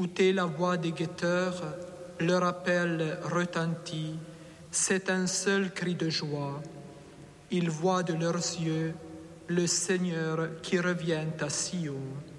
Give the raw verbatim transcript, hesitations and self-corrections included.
Écoutez la voix des guetteurs, leur appel retentit, c'est un seul cri de joie. Ils voient de leurs yeux le Seigneur qui revient à Sion.